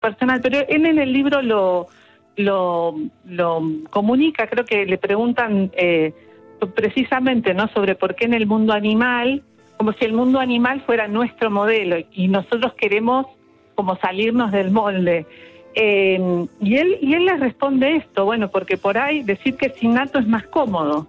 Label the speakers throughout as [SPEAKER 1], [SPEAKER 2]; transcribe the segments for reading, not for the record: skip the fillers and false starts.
[SPEAKER 1] personal, pero él en el libro lo comunica. Creo que le preguntan precisamente, ¿no?, sobre por qué en el mundo animal, como si el mundo animal fuera nuestro modelo y nosotros queremos como salirnos del molde. Y él les responde esto, bueno, porque por ahí decir que es innato es más cómodo,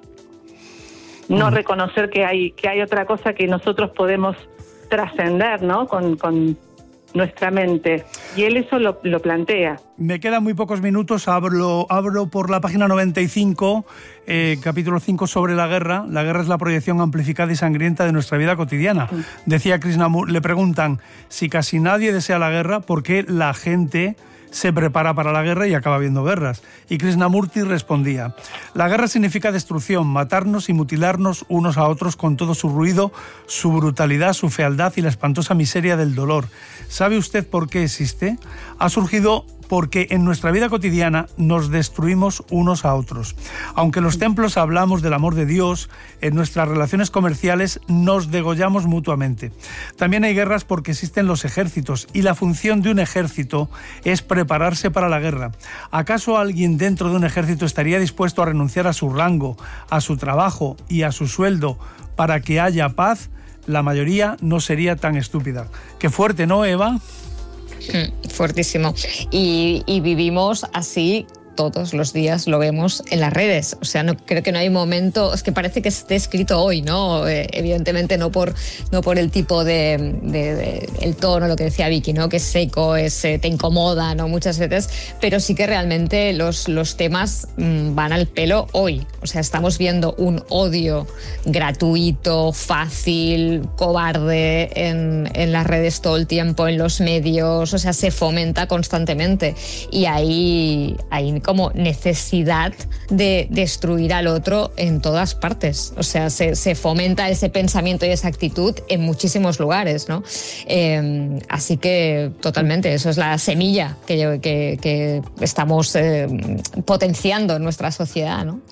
[SPEAKER 1] no reconocer que hay otra cosa que nosotros podemos trascender, ¿no?, con nuestra mente. Y él eso lo plantea.
[SPEAKER 2] Me quedan muy pocos minutos, abro por la página 95, capítulo 5, sobre la guerra. La guerra es la proyección amplificada y sangrienta de nuestra vida cotidiana. Decía Krishnamurti, le preguntan si casi nadie desea la guerra, ¿por qué la gente se prepara para la guerra y acaba habiendo guerras? Y Krishnamurti respondía: la guerra significa destrucción, matarnos y mutilarnos unos a otros con todo su ruido, su brutalidad, su fealdad y la espantosa miseria del dolor. ¿Sabe usted por qué existe? Ha surgido porque en nuestra vida cotidiana nos destruimos unos a otros. Aunque en los templos hablamos del amor de Dios, en nuestras relaciones comerciales nos degollamos mutuamente. También hay guerras porque existen los ejércitos y la función de un ejército es prepararse para la guerra. ¿Acaso alguien dentro de un ejército estaría dispuesto a renunciar a su rango, a su trabajo y a su sueldo para que haya paz? La mayoría no sería tan estúpida. Qué fuerte, ¿no, Eva?
[SPEAKER 3] Fuertísimo. Y vivimos así todos los días, lo vemos en las redes. O sea, creo que no hay momento, es que parece que esté escrito hoy, ¿no? Evidentemente no por el tipo de el tono, lo que decía Vicky, ¿no?, que es seco, te incomoda, ¿no?, muchas veces, pero sí que realmente los temas van al pelo hoy. O sea, estamos viendo un odio gratuito, fácil, cobarde en las redes todo el tiempo, en los medios. O sea, se fomenta constantemente y hay como necesidad de destruir al otro en todas partes. O sea, se fomenta ese pensamiento y esa actitud en muchísimos lugares, ¿no? Así que totalmente, eso es la semilla que estamos potenciando en nuestra sociedad, ¿no?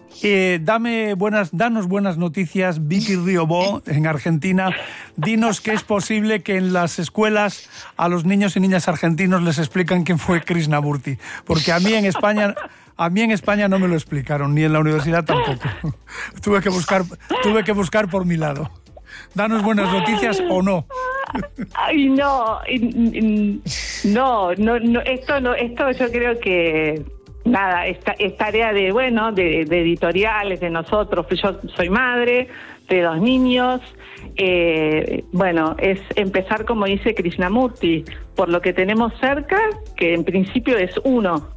[SPEAKER 2] Danos buenas noticias, Vicky Riobó, en Argentina. Dinos que es posible que en las escuelas a los niños y niñas argentinos les explican quién fue Krishnamurti, porque a mí en España no me lo explicaron, ni en la universidad tampoco. Tuve que buscar por mi lado. Danos buenas noticias o no.
[SPEAKER 1] Ay, no, esto yo creo que nada, es tarea de editoriales, de nosotros. Yo soy madre de 2 niños. Es empezar, como dice Krishnamurti, por lo que tenemos cerca, que en principio es uno.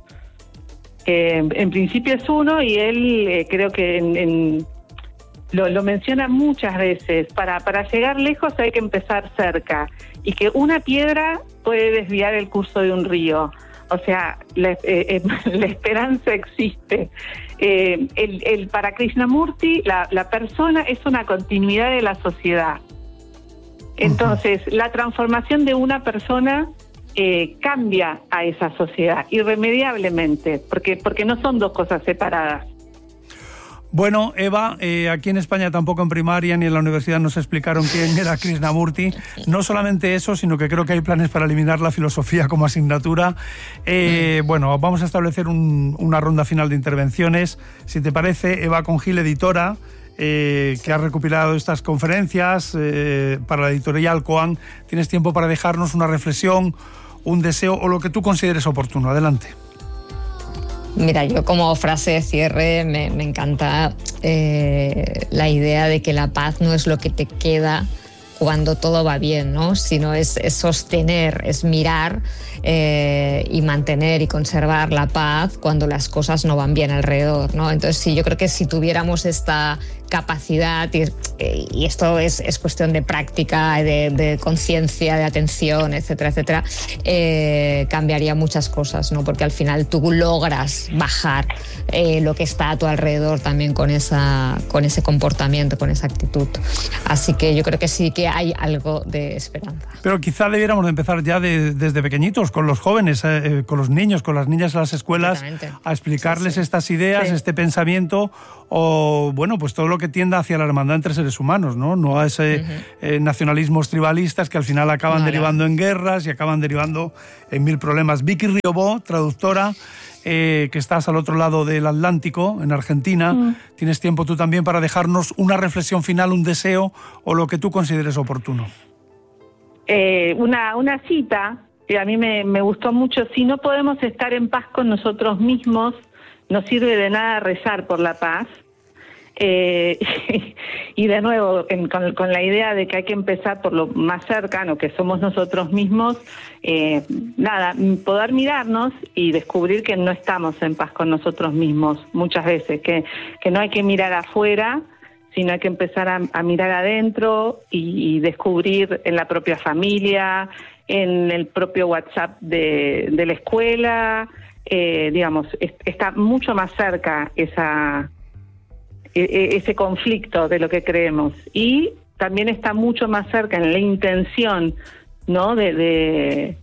[SPEAKER 1] Y él creo que lo menciona muchas veces. Para llegar lejos hay que empezar cerca, y que una piedra puede desviar el curso de un río. O sea, la esperanza existe. Para Krishnamurti, la persona es una continuidad de la sociedad. Entonces, la transformación de una persona cambia a esa sociedad irremediablemente, porque no son dos cosas separadas.
[SPEAKER 2] Bueno, Eva, aquí en España tampoco en primaria ni en la universidad nos explicaron quién era Krishnamurti. No solamente eso, sino que creo que hay planes para eliminar la filosofía como asignatura. Bueno, vamos a establecer una ronda final de intervenciones. Si te parece, Eva Congil, editora, que ha recopilado estas conferencias para la editorial Coan, tienes tiempo para dejarnos una reflexión, un deseo o lo que tú consideres oportuno. Adelante.
[SPEAKER 3] Mira, yo como frase de cierre me encanta la idea de que la paz no es lo que te queda cuando todo va bien, ¿no?, sino es sostener, es mirar y mantener y conservar la paz cuando las cosas no van bien alrededor, ¿no? Entonces sí, yo creo que si tuviéramos esta capacidad, y esto es cuestión de práctica, de conciencia, de atención, etcétera, etcétera, cambiaría muchas cosas, ¿no? Porque al final tú logras bajar lo que está a tu alrededor también con ese comportamiento, con esa actitud. Así que yo creo que sí que hay algo de esperanza.
[SPEAKER 2] Pero quizá debiéramos de empezar ya desde pequeñitos, pues con los jóvenes, con los niños, con las niñas en las escuelas, a explicarles estas ideas, este pensamiento, o bueno, pues todo lo que tienda hacia la hermandad entre seres humanos, no a ese nacionalismos tribalistas que al final acaban derivando en guerras y acaban derivando en mil problemas. Vicky Riobó, traductora, que estás al otro lado del Atlántico, en Argentina. Tienes tiempo tú también para dejarnos una reflexión final, un deseo o lo que tú consideres oportuno.
[SPEAKER 1] Una cita que a mí me gustó mucho: si no podemos estar en paz con nosotros mismos, no sirve de nada rezar por la paz. Y de nuevo, con la idea de que hay que empezar por lo más cercano, que somos nosotros mismos, poder mirarnos y descubrir que no estamos en paz con nosotros mismos muchas veces, que no hay que mirar afuera, sino hay que empezar a mirar adentro y descubrir en la propia familia, en el propio WhatsApp de la escuela, digamos, está mucho más cerca ese conflicto de lo que creemos, y también está mucho más cerca en la intención, ¿no?, de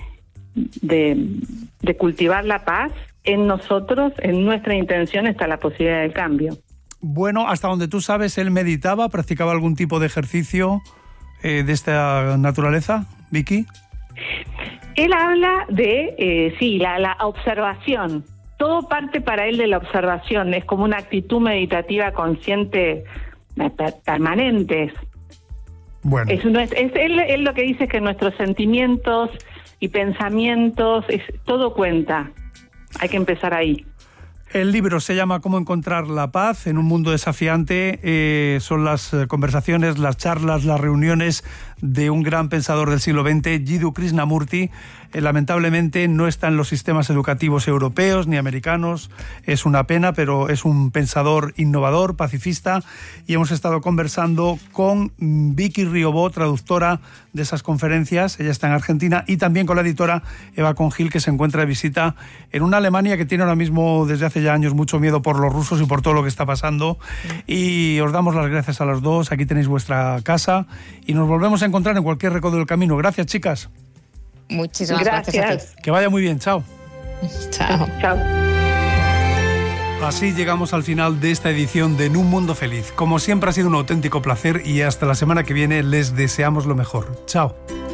[SPEAKER 1] cultivar la paz en nosotros. En nuestra intención está la posibilidad del cambio.
[SPEAKER 2] Bueno, hasta donde tú sabes, ¿él meditaba, practicaba algún tipo de ejercicio de esta naturaleza, Vicky?
[SPEAKER 1] Él habla de, la observación. Todo parte para él de la observación, es como una actitud meditativa consciente permanente.
[SPEAKER 2] Bueno.
[SPEAKER 1] Él lo que dice es que nuestros sentimientos y pensamientos, todo cuenta. Hay que empezar ahí.
[SPEAKER 2] El libro se llama Cómo encontrar la paz en un mundo desafiante. Son las conversaciones, las charlas, las reuniones de un gran pensador del siglo XX, Jiddu Krishnamurti. Lamentablemente no está en los sistemas educativos europeos ni americanos. Es una pena, pero es un pensador innovador, pacifista, y hemos estado conversando con Vicky Riobó, traductora de esas conferencias. Ella está en Argentina, y también con la editora Eva Congil, que se encuentra de visita en una Alemania que tiene ahora mismo, desde hace ya años, mucho miedo por los rusos y por todo lo que está pasando. Y os damos las gracias a las dos. Aquí tenéis vuestra casa y nos volvemos a encontrar en cualquier recodo del camino. Gracias, chicas.
[SPEAKER 3] Muchísimas gracias a ti.
[SPEAKER 2] Que vaya muy bien. Chao.
[SPEAKER 3] Chao.
[SPEAKER 1] Chao.
[SPEAKER 2] Así llegamos al final de esta edición de En un Mundo Feliz. Como siempre, ha sido un auténtico placer, y hasta la semana que viene les deseamos lo mejor. Chao.